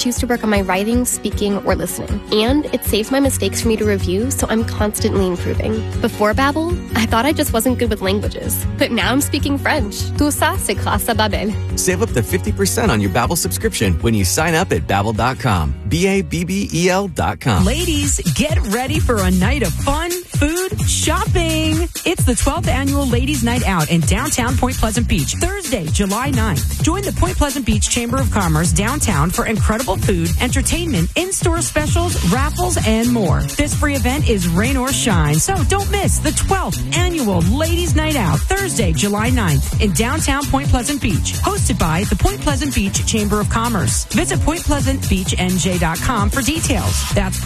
choose to work on my writing, speaking, or listening. And it saves my mistakes for me to review, so I'm constantly improving. Before Babbel, I thought I just wasn't good with languages. But now I'm speaking French. Tout ça, c'est grâce à Babbel. Save up to 50% on your Babbel subscription when you sign up at Babbel.com. Babbel.com. Ladies, get ready for a night of fun, food, shopping. It's the 12th annual Ladies Night Out in downtown Point Pleasant Beach, Thursday, July 9th. Join the Point Pleasant Beach Chamber of Commerce downtown for incredible food, entertainment, in-store specials, raffles, and more. This free event is rain or shine, so don't miss the 12th annual Ladies Night Out, Thursday, July 9th in downtown Point Pleasant Beach, hosted by the Point Pleasant Beach Chamber of Commerce. Visit PointPleasantBeachNJ.com for details. That's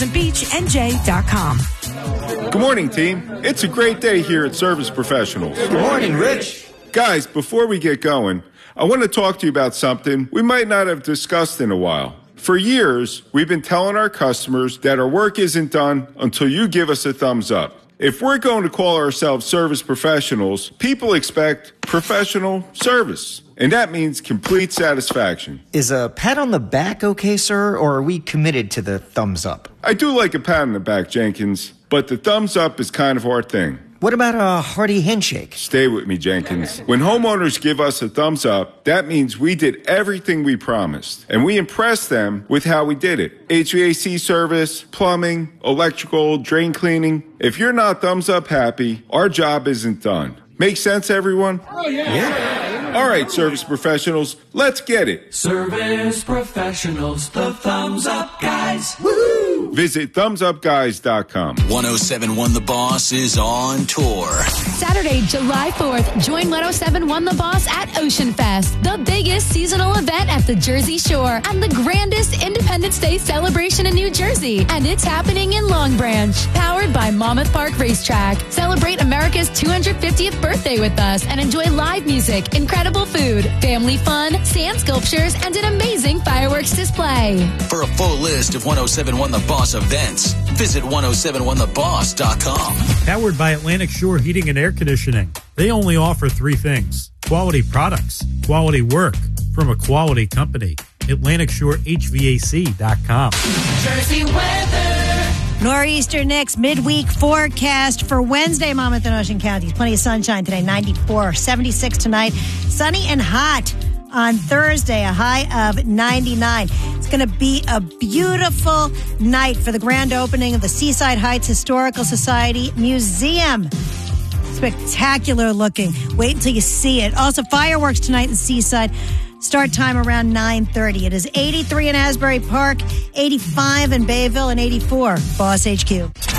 PointPleasantBeachNJ.com. Good morning, team. It's a great day here at Service Professionals. Good morning, Rich. Guys, before we get going, I want to talk to you about something we might not have discussed in a while. For years, we've been telling our customers that our work isn't done until you give us a thumbs up. If we're going to call ourselves service professionals, people expect professional service. And that means complete satisfaction. Is a pat on the back okay, sir, or are we committed to the thumbs up? I do like a pat on the back, Jenkins, but the thumbs up is kind of our thing. What about a hearty handshake? Stay with me, Jenkins. When homeowners give us a thumbs up, that means we did everything we promised. And we impressed them with how we did it. HVAC service, plumbing, electrical, drain cleaning. If you're not thumbs up happy, our job isn't done. Make sense, everyone? Oh, yeah. All right, service professionals, let's get it. Service professionals, the thumbs up guys. Woo! Visit thumbsupguys.com. 107.1 The Boss is on tour. Saturday, July 4th, join 107.1 The Boss at Ocean Fest, the biggest seasonal event at the Jersey Shore and the grandest Independence Day celebration in New Jersey. And it's happening in Long Branch, powered by Monmouth Park Racetrack. Celebrate America's 250th birthday with us and enjoy live music, incredible food, family fun, sand sculptures, and an amazing fireworks display. For a full list of 107.1 The Boss events, visit 107.1theboss.com. Powered by Atlantic Shore Heating and Air Conditioning. They only offer three things: quality products, quality work from a quality company. AtlanticShoreHVAC.com. Jersey weather. Nor'easter next midweek forecast for Wednesday, Monmouth and Ocean counties. Plenty of sunshine today, 94, 76 tonight. Sunny and hot on Thursday, a high of 99. It's going to be a beautiful night for the grand opening of the Seaside Heights Historical Society Museum. Spectacular looking. Wait until you see it. Also, fireworks tonight in Seaside. Start time around 9:30. It is 83 in Asbury Park, 85 in Bayville, and 84 Boss HQ.